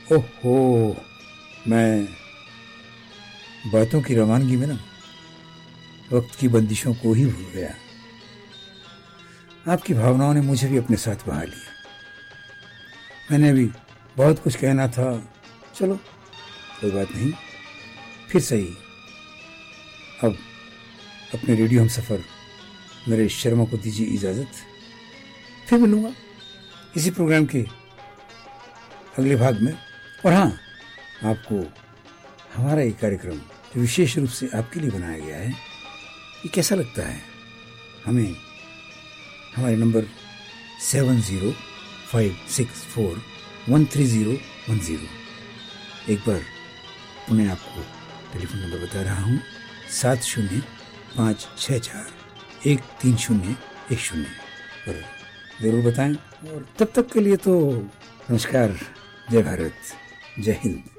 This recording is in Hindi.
ओहो, मैं बातों की रवानगी में ना वक्त की बंदिशों को ही भूल गया। आपकी भावनाओं ने मुझे भी अपने साथ बहा लिया। मैंने भी बहुत कुछ कहना था, चलो कोई बात नहीं, फिर सही। अब अपने रेडियो हम सफ़र नरेश शर्मा को दीजिए इजाज़त। फिर मिलूँगा इसी प्रोग्राम के अगले भाग में। और हाँ, आपको हमारा ये कार्यक्रम जो विशेष रूप से आपके लिए बनाया गया है, ये कैसा लगता है? हमें हमारे नंबर 7056413010 एक बार पुनः आपको टेलीफोन नंबर बता रहा हूँ, 7056413010 पर ज़रूर बताएं। और तब तक के लिए तो नमस्कार, जय भारत, जय हिंद।